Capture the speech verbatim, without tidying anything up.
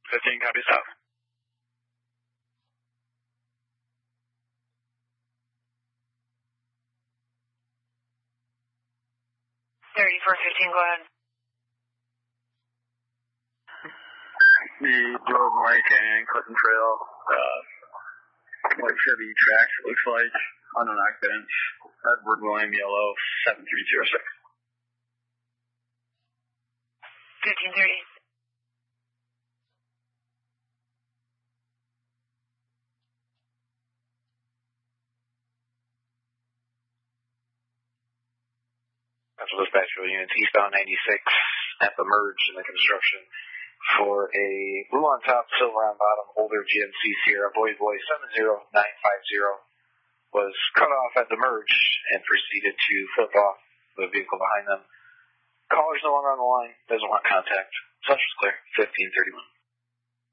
fifteen, copy south. thirty-four fifteen, go ahead. The Jordan Lake and Clinton Trail, uh, like Chevy tracks, it looks like, on an occupant, Edward William Yellow, seven three zero six. fifteen thirty. Central Dispatch units eastbound ninety-six at the merge in the construction for a blue on top, silver on bottom, older G M C Sierra Boys Boy seven zero nine five zero was cut off at the merge and proceeded to flip off the vehicle behind them. Caller's no longer on the line, doesn't want contact. Central's clear, fifteen thirty-one.